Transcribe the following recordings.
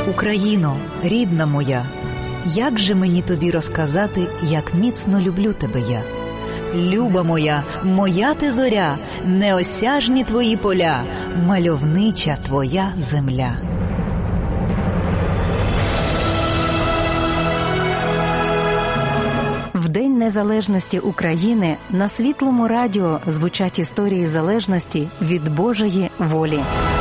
Україно, рідна моя, як же мені тобі розказати, як міцно люблю тебе я? Люба моя, моя ти зоря, неосяжні твої поля, мальовнича твоя земля. В День Незалежності України на Світлому радіо звучать історії залежності від Божої волі.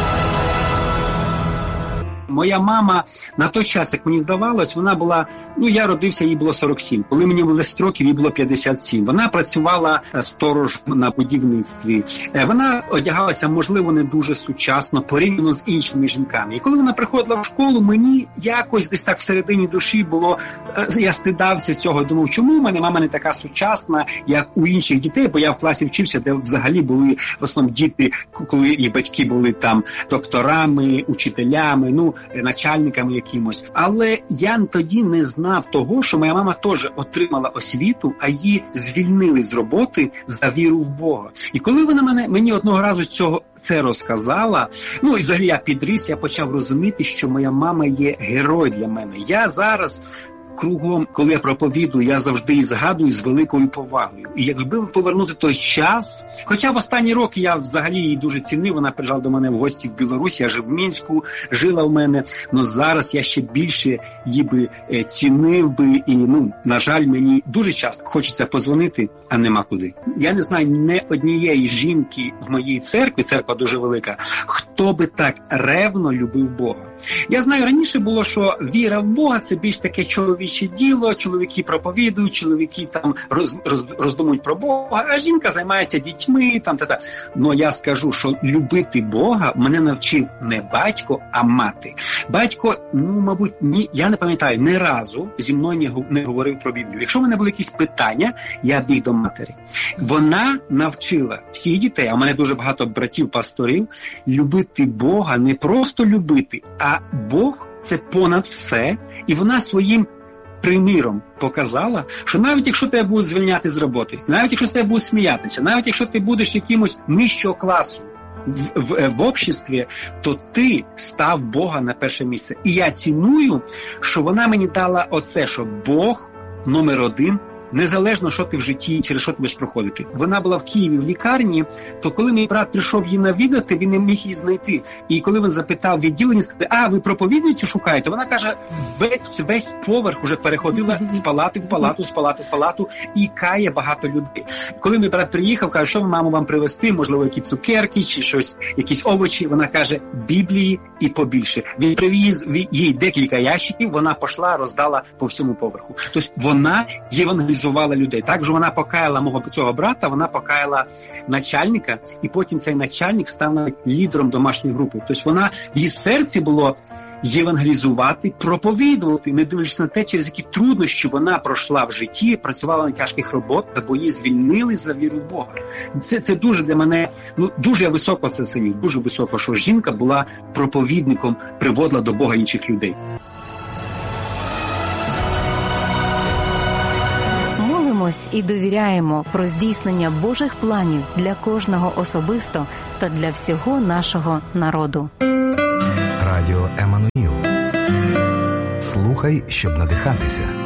Моя мама на той час, як мені здавалось, вона була, я родився, їй було 47. Коли мені було 10 років, їй було 57. Вона працювала сторожем на будівництві. Вона одягалася, можливо, не дуже сучасно, порівняно з іншими жінками. І коли вона приходила в школу, мені якось десь так всередині душі було, я стидався цього, думав, чому в мене мама не така сучасна, як у інших дітей, бо я в класі вчився, де взагалі були в основному діти, коли їх батьки були там докторами, учителями, начальниками якимось. Але я тоді не знав того, що моя мама теж отримала освіту, а її звільнили з роботи за віру в Бога. І коли вона мені одного разу це розказала, і взагалі я підріс, я почав розуміти, що моя мама є герой для мене. Я зараз кругом, коли я проповідую, я завжди її згадую з великою повагою. І якби повернути той час, хоча в останні роки я взагалі її дуже цінив, вона приїжджала до мене в гості в Білорусі, я жив в Мінську, жила в мене, але зараз я ще більше її би цінив би, і, на жаль, мені дуже часто хочеться подзвонити, а нема куди. Я не знаю не однієї жінки в моїй церкві, церква дуже велика, хто би так ревно любив Бога. Я знаю, раніше було, що віра в Бога – це більш таке чоловіче діло, чоловіки проповідують, чоловіки там роздумують про Бога, а жінка займається дітьми, та-та. Но я скажу, що любити Бога мене навчив не батько, а мати. Батько, мабуть, я не пам'ятаю, ні разу зі мною не говорив про Біблію. Якщо в мене були якісь питання, я біг до матері. Вона навчила всіх дітей, а в мене дуже багато братів-пасторів, любити Бога, не просто любити, а Бог – це понад все, і вона своїм приміром показала, що навіть якщо тебе будуть звільняти з роботи, навіть якщо з тебе будуть сміятися, навіть якщо ти будеш якимось нижчого класу в обществі, то ти став Бога на перше місце. І я ціную, що вона мені дала оце, що Бог номер один, незалежно, що ти в житті, через що ти будеш проходити. Вона була в Києві в лікарні, то коли мій брат прийшов її навідати, він не міг її знайти. І коли він запитав відділення, сказав, ви проповідницю шукаєте? Вона каже, весь поверх уже переходила з палати в палату, з палати в палату, і кає багато людей. Коли мій брат приїхав, каже, що мамо вам привезти, можливо, які цукерки чи щось, якісь овочі, вона каже, Біблії і побільше. Він привіз їй декілька ящиків, вона пішла, роздала по всьому поверху. Тобто вона євангелізувала людей. Також вона покаяла мого цього брата, вона покаяла начальника, і потім цей начальник став лідером домашньої групи. Тобто вона, в її серці було євангелізувати, проповідувати, не дивлячись на те, через які труднощі вона пройшла в житті, працювала на тяжких роботах, бо її звільнили за віру в Бога. Це дуже для мене, дуже я високо це ціню, дуже високо, що жінка була проповідником, приводила до Бога інших людей. І довіряємо про здійснення Божих планів для кожного особисто та для всього нашого народу. Радіо Еммануїл. Слухай, щоб надихатися.